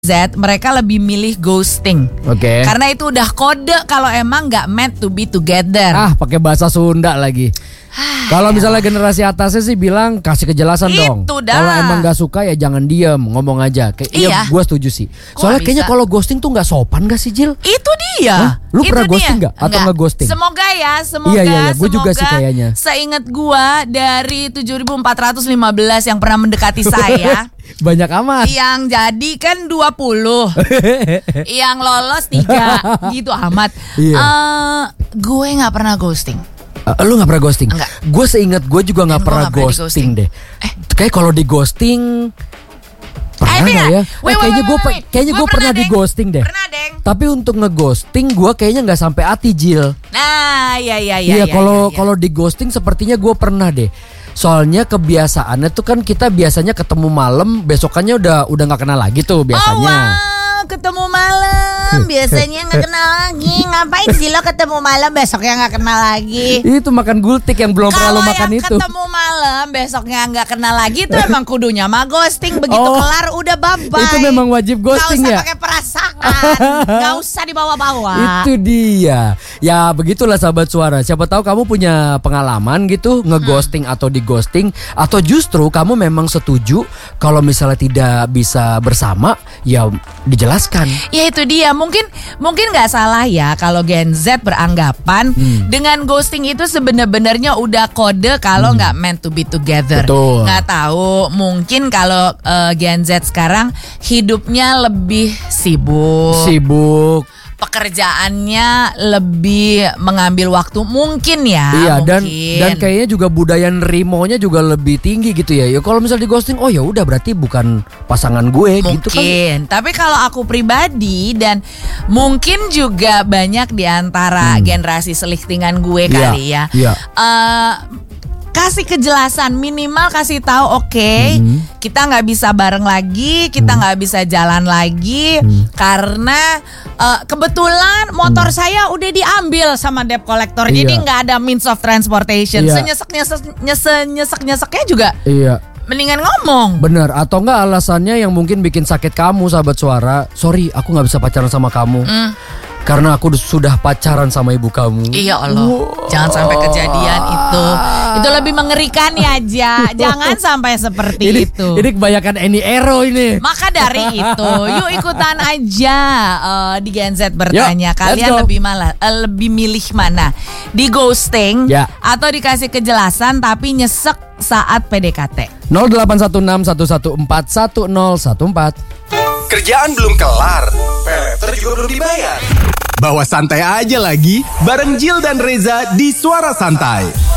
Z, mereka lebih milih ghosting. Oke. Karena itu udah kode kalau emang nggak meant to be together. Pakai bahasa Sunda lagi. Kalau misalnya generasi atasnya sih bilang kasih kejelasan dong. Itu dah. Kalau emang gak suka ya jangan diem, ngomong aja. Iya, gue setuju sih. Soalnya kayaknya kalau ghosting tuh gak sopan gak sih, Jil? Itu dia. Lu pernah ghosting gak? Atau nggak ghosting? Semoga ya, semoga. Iya, gue juga sih kayaknya. Seingat gue dari 7.415 yang pernah mendekati saya. Banyak amat. Yang jadi kan 20. Yang lolos 3. Gitu amat. Gue gak pernah ghosting. Lu gak pernah ghosting? Enggak. Gue seingat gue juga gak pernah ghosting deh. Kayak kalau di ghosting pernah gak ya? Kayaknya gue pernah di ghosting deh. Pernah, Deng. Tapi untuk ngeghosting gue kayaknya gak sampai hati, Jil. Nah, iya. Kalau di ghosting sepertinya gue pernah deh. Soalnya kebiasaannya tuh kan kita biasanya ketemu malam, besokannya udah gak kenal lagi tuh biasanya. Ketemu malam biasanya nggak kenal lagi. Ngapain sih lo ketemu malam besoknya nggak kenal lagi? Itu makan gultik yang belum pernah lo makan itu. Kalau yang ketemu malam besoknya nggak kenal lagi itu emang kudunya mah ghosting. Begitu kelar udah bye-bye. Itu memang wajib ghosting ya. Gak usah pakai perasaan, gak usah dibawa-bawa. Itu dia. Ya begitulah sahabat suara. Siapa tahu kamu punya pengalaman gitu ngeghosting atau di ghosting, atau justru kamu memang setuju kalau misalnya tidak bisa bersama, ya dijelaskan. Ya itu dia, mungkin nggak salah ya kalau Gen Z beranggapan dengan ghosting itu sebenarnya udah kode kalau nggak meant to be together. Betul. Nggak tahu, mungkin kalau Gen Z sekarang hidupnya lebih sibuk. Pekerjaannya lebih mengambil waktu mungkin ya. Iya, mungkin. dan kayaknya juga budaya nerimonya juga lebih tinggi gitu ya. Ya kalau misalnya di ghosting, oh ya udah berarti bukan pasangan gue mungkin. gitu kan. Tapi kalau aku pribadi dan mungkin juga banyak di antara generasi selistingan gue kali ya. Iya. Kasih kejelasan, minimal kasih tahu kita nggak bisa bareng lagi, kita nggak bisa jalan lagi karena kebetulan motor saya udah diambil sama debt collector, jadi nggak ada means of transportation. Senyesek-nyeseknya juga. Iya. Mendingan ngomong. Bener, atau enggak alasannya yang mungkin bikin sakit kamu sahabat suara. Sorry, aku gak bisa pacaran sama kamu karena aku sudah pacaran sama ibu kamu. Iya Allah, jangan sampai kejadian itu. Itu lebih mengerikan ya, jangan sampai seperti itu. Ini kebanyakan Any Ero ini. Maka dari itu, yuk ikutan aja di Gen Z bertanya. Yuk, kalian lebih milih mana? Di ghosting atau dikasih kejelasan tapi nyesek saat PDKT? 0816114114. Kerjaan belum kelar, paylater juga belum dibayar. Bawa santai aja lagi, bareng Jill dan Reza di Suara Santai.